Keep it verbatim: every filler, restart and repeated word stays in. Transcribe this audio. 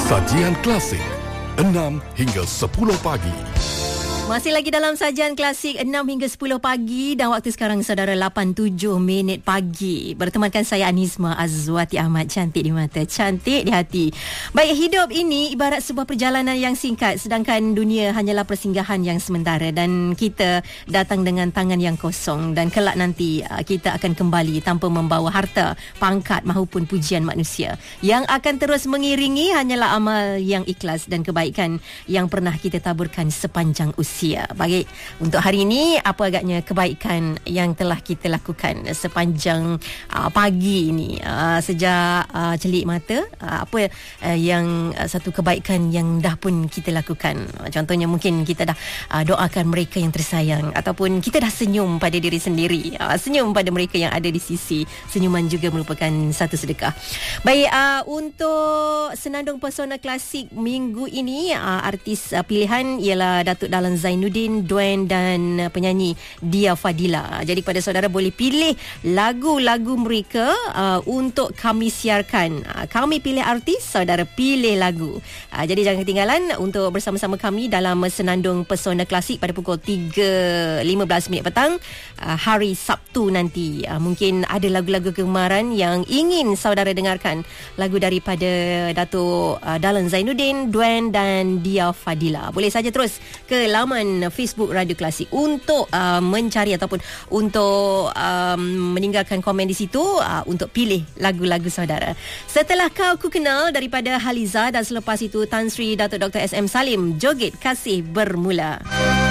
Sajian klasik enam hingga sepuluh pagi. Masih lagi dalam sajian klasik enam hingga sepuluh pagi dan waktu sekarang saudara lapan tujuh minit pagi. Bertemankan saya Anisma Azwati Ahmad, cantik di mata, cantik di hati. Baik, hidup ini ibarat sebuah perjalanan yang singkat, sedangkan dunia hanyalah persinggahan yang sementara dan kita datang dengan tangan yang kosong dan kelak nanti kita akan kembali tanpa membawa harta, pangkat maupun pujian manusia. Yang akan terus mengiringi hanyalah amal yang ikhlas dan kebaikan yang pernah kita taburkan sepanjang usia. Baik, untuk hari ini apa agaknya kebaikan yang telah kita lakukan sepanjang uh, pagi ini, uh, sejak uh, celik mata, uh, apa uh, yang uh, satu kebaikan yang dah pun kita lakukan. Uh, contohnya mungkin kita dah uh, doakan mereka yang tersayang, ataupun kita dah senyum pada diri sendiri, uh, senyum pada mereka yang ada di sisi. Senyuman juga merupakan satu sedekah. Baik, uh, untuk Senandung Pesona Klasik minggu ini, uh, artis uh, pilihan ialah Datuk Dahlan Zainuddin, Duen dan penyanyi Dia Fadila. Jadi pada saudara boleh pilih lagu-lagu mereka uh, untuk kami siarkan. Uh, kami pilih artis, saudara pilih lagu. Uh, jadi jangan ketinggalan untuk bersama-sama kami dalam Senandung Pesona Klasik pada pukul tiga lima belas minit petang uh, hari Sabtu nanti. Uh, mungkin ada lagu-lagu kegemaran yang ingin saudara dengarkan. Lagu daripada Datuk uh, Dahlan Zainuddin, Duen dan Dia Fadila. Boleh saja terus ke laman Facebook Radio Klasik untuk uh, mencari ataupun untuk um, meninggalkan komen di situ uh, untuk pilih lagu-lagu saudara. Setelah Kau Ku Kenal daripada Haliza dan selepas itu Tan Sri Datuk Doktor S M Salim, Joget Kasih Bermula.